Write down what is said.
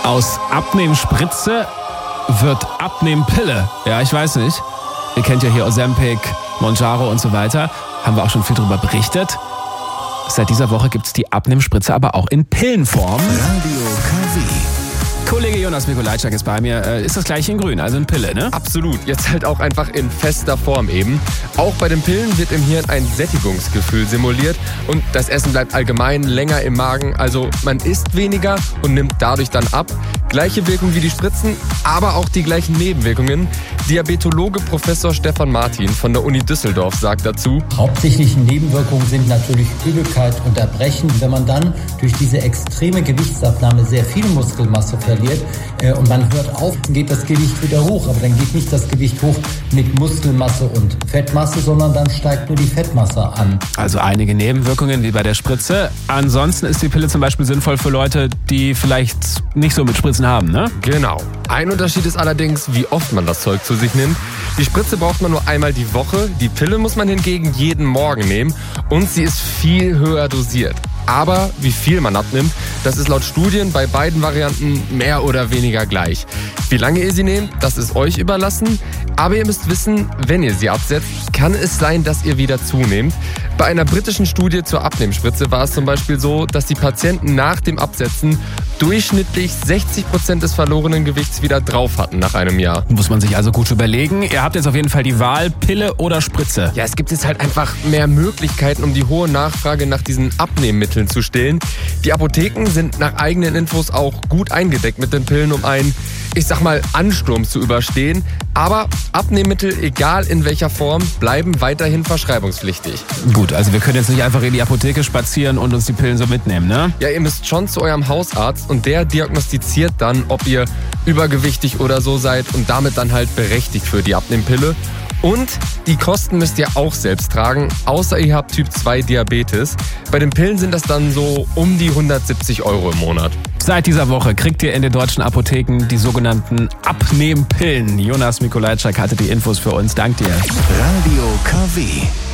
Aus Abnehmspritze wird Abnehmpille. Ja, ich weiß nicht. Ihr kennt ja hier Ozempic, Mounjaro und so weiter. Haben wir auch schon viel darüber berichtet. Seit dieser Woche gibt es die Abnehmspritze aber auch in Pillenform. Radio KW. Kollege Jonas Mikolajczak ist bei mir. Ist das gleich in grün, also in Pille, ne? Absolut. Jetzt halt auch einfach in fester Form eben. Auch bei den Pillen wird im Hirn ein Sättigungsgefühl simuliert und das Essen bleibt allgemein länger im Magen. Also man isst weniger und nimmt dadurch dann ab. Gleiche Wirkung wie die Spritzen, aber auch die gleichen Nebenwirkungen. Diabetologe Professor Stefan Martin von der Uni Düsseldorf sagt dazu: Hauptsächliche Nebenwirkungen sind natürlich Übelkeit und Erbrechen. Wenn man dann durch diese extreme Gewichtsabnahme sehr viel Muskelmasse verliert und man hört auf, geht das Gewicht wieder hoch. Aber dann geht nicht das Gewicht hoch mit Muskelmasse und Fettmasse, sondern dann steigt nur die Fettmasse an. Also einige Nebenwirkungen wie bei der Spritze. Ansonsten ist die Pille zum Beispiel sinnvoll für Leute, die vielleicht nicht so mit Spritzen haben, ne? Genau. Ein Unterschied ist allerdings, wie oft man das Zeug zu sich nimmt. Die Spritze braucht man nur einmal die Woche, die Pille muss man hingegen jeden Morgen nehmen und sie ist viel höher dosiert. Aber wie viel man abnimmt, das ist laut Studien bei beiden Varianten mehr oder weniger gleich. Wie lange ihr sie nehmt, das ist euch überlassen. Aber ihr müsst wissen, wenn ihr sie absetzt, kann es sein, dass ihr wieder zunehmt. Bei einer britischen Studie zur Abnehmspritze war es zum Beispiel so, dass die Patienten nach dem Absetzen durchschnittlich 60% des verlorenen Gewichts wieder drauf hatten nach einem Jahr. Muss man sich also gut überlegen. Ihr habt jetzt auf jeden Fall die Wahl, Pille oder Spritze. Ja, es gibt jetzt halt einfach mehr Möglichkeiten, um die hohe Nachfrage nach diesen Abnehmmitteln zu stillen. Die Apotheken sind nach eigenen Infos auch gut eingedeckt mit den Pillen, um einen, ich sag mal, Ansturm zu überstehen. Aber Abnehmmittel, egal in welcher Form, bleiben weiterhin verschreibungspflichtig. Gut, also wir können jetzt nicht einfach in die Apotheke spazieren und uns die Pillen so mitnehmen, ne? Ja, ihr müsst schon zu eurem Hausarzt und der diagnostiziert dann, ob ihr übergewichtig oder so seid und damit dann halt berechtigt für die Abnehmpille. Und die Kosten müsst ihr auch selbst tragen, außer ihr habt Typ 2 Diabetes. Bei den Pillen sind das dann so um die 170 € im Monat. Seit dieser Woche kriegt ihr in den deutschen Apotheken die sogenannten Abnehmpillen. Jonas Mikolajczak hatte die Infos für uns. Dank dir. Radio KW.